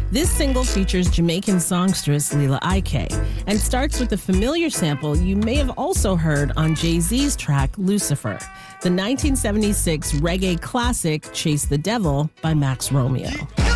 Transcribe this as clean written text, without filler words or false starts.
This single features Jamaican songstress Lila Ike and starts with a familiar sample you may have also heard on Jay-Z's track Lucifer, the 1976 reggae classic Chase the Devil by Max Romeo.